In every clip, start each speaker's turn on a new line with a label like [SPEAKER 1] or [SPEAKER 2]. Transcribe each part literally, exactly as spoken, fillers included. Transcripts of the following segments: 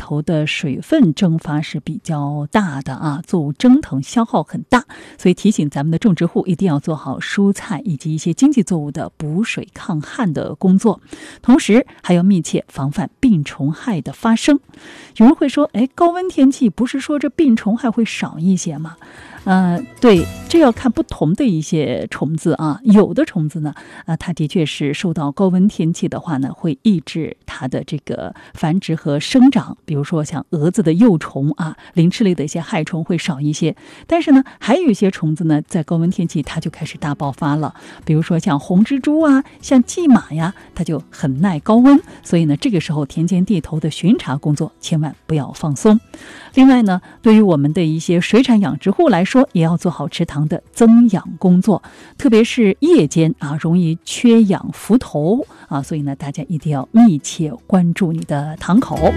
[SPEAKER 1] 头的水分蒸发是比较大的啊，作物蒸腾消耗很大，所以提醒咱们的种植户一定要做好蔬菜以及一些经济作物的补水抗旱的工作，同时还要密切防范病虫害的发生。有人会说，哎，高温天气不是说这病虫害会少一些吗？呃，对，这要看不同的一些虫子啊。有的虫子呢，啊，它的确是受到高温天气的话呢，会抑制它的这个繁殖和生长。比如说像蛾子的幼虫啊，鳞翅类的一些害虫会少一些。但是呢，还有一些虫子呢，在高温天气它就开始大爆发了。比如说像红蜘蛛啊，像蓟马呀，它就很耐高温。所以呢，这个时候田间地头的巡查工作千万不要放松。另外呢，对于我们的一些水产养殖户来说，也要做好池塘的增氧工作，特别是夜间啊，容易缺氧浮头啊，所以呢，大家一定要密切关注你的塘口。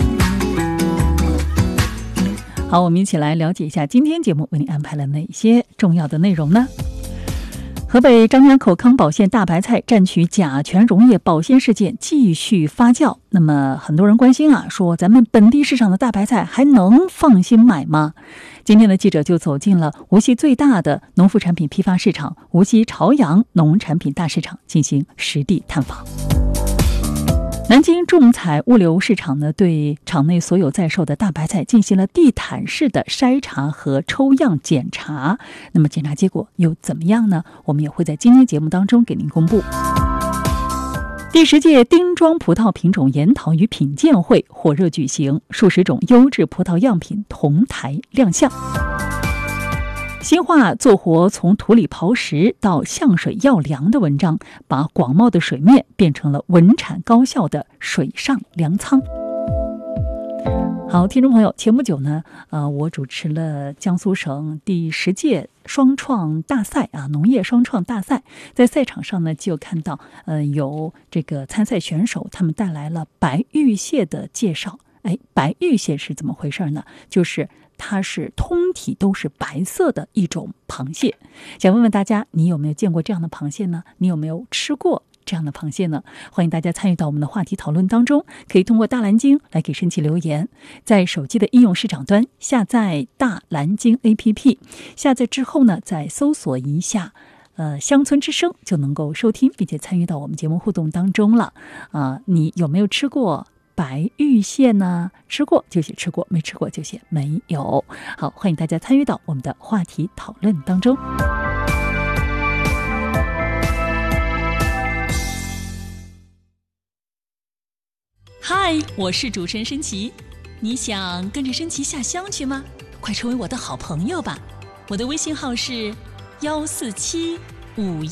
[SPEAKER 1] 好，我们一起来了解一下今天节目为您安排了哪些重要的内容呢？河北张家口康宝县大白菜占取甲醛溶液保鲜事件继续发酵。那么很多人关心啊，说咱们本地市场的大白菜还能放心买吗？今天的记者就走进了无锡最大的农副产品批发市场无锡朝阳农产品大市场进行实地探访。南京种采物流市场呢，对场内所有在售的大白菜进行了地毯式的筛查和抽样检查。那么检查结果又怎么样呢？我们也会在今天节目当中给您公布。第十届丁庄葡萄品种研讨与品鉴会火热举行，数十种优质葡萄样品同台亮相。新化做活从土里刨食到向水要粮的文章，把广袤的水面变成了稳产高效的水上粮仓。好，听众朋友，前不久呢，呃，我主持了江苏省第十届双创大赛啊，农业双创大赛，在赛场上呢，就看到呃有这个参赛选手，他们带来了白玉蟹的介绍。哎，白玉蟹是怎么回事呢？就是它是通体都是白色的一种螃蟹。想问问大家，你有没有见过这样的螃蟹呢？你有没有吃过这样的螃蟹呢？欢迎大家参与到我们的话题讨论当中，可以通过大蓝鲸来给申奇留言，在手机的应用市场端下载大蓝鲸 A P P， 下载之后呢，再搜索一下呃，乡村之声，就能够收听并且参与到我们节目互动当中了。啊、呃，你有没有吃过白玉蟹呢？吃过就写吃过，没吃过就写没有。好，欢迎大家参与到我们的话题讨论当中。
[SPEAKER 2] 嗨，我是主持人申奇，你想跟着申奇下乡去吗？快成为我的好朋友吧！我的微信号是幺四七五